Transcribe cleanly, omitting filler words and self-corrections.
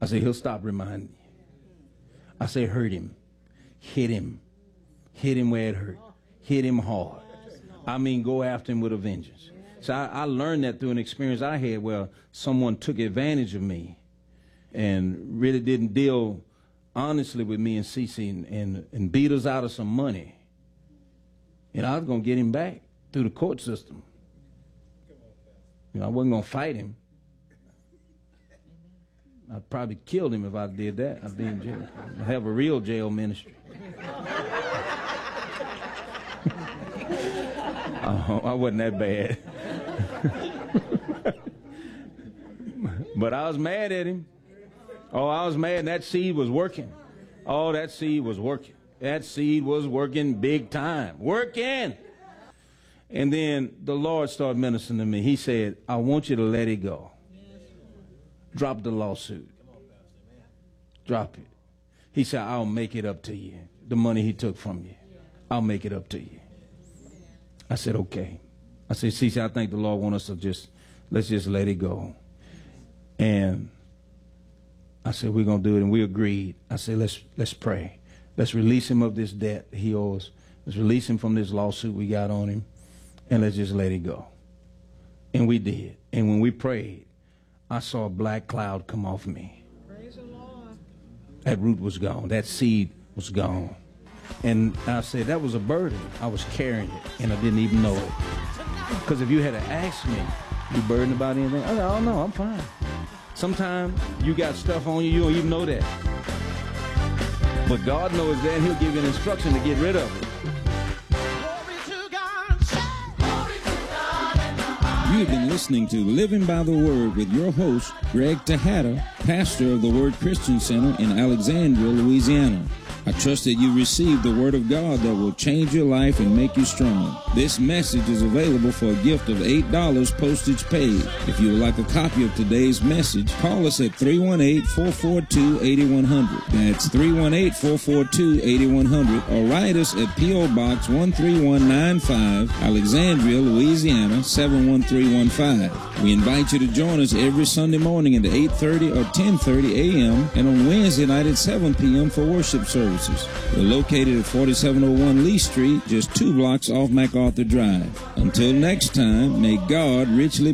I said, he'll stop reminding you. I said, hurt him. Hit him. Hit him where it hurt. Hit him hard. I mean, go after him with a vengeance. So I learned that through an experience I had where someone took advantage of me and really didn't deal honestly with me and Cece and beat us out of some money. And I was going to get him back through the court system. You know, I wasn't going to fight him. I'd probably killed him if I did that. I'd be in jail. I'd have a real jail ministry. Oh, I wasn't that bad. But I was mad at him. Oh, I was mad, and that seed was working. Oh, that seed was working. That seed was working big time. Working! And then the Lord started ministering to me. He said, I want you to let it go. Drop the lawsuit. Drop it. He said, I'll make it up to you. The money he took from you. I'll make it up to you. I said, okay. I said, Cece, I think the Lord wants us to let's just let it go. And I said, we're going to do it. And we agreed. I said, let's pray. Let's release him of this debt he owes. Let's release him from this lawsuit we got on him. And let's just let it go. And we did. And when we prayed, I saw a black cloud come off me. Praise the Lord. That root was gone. That seed was gone. And I said, that was a burden. I was carrying it, and I didn't even know it. Because if you had to ask me, you burdened about anything? I said, oh, no, I'm fine. Sometimes you got stuff on you, you don't even know that. But God knows that, and he'll give you an instruction to get rid of it. You have been listening to Living by the Word with your host, Greg Tejada, pastor of the Word Christian Center in Alexandria, Louisiana. I trust that you received the Word of God that will change your life and make you strong. This message is available for a gift of $8 postage paid. If you would like a copy of today's message, call us at 318-442-8100. That's 318-442-8100, or write us at P.O. Box 13195, Alexandria, Louisiana 71315. We invite you to join us every Sunday morning at 8:30 or 10:30 a.m. and on Wednesday night at 7 p.m. for worship services. We're located at 4701 Lee Street, just 2 blocks off MacArthur Drive. Until next time, may God richly